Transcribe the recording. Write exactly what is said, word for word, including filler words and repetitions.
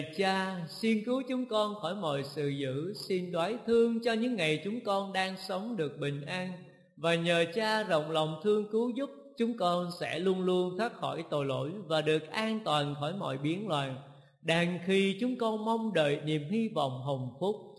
Cha, xin cứu chúng con khỏi mọi sự dữ, xin đoái thương cho những ngày chúng con đang sống được bình an, và nhờ Cha rộng lòng thương cứu giúp, chúng con sẽ luôn luôn thoát khỏi tội lỗi và được an toàn khỏi mọi biến loạn. Đang khi chúng con mong đợi niềm hy vọng hồng phúc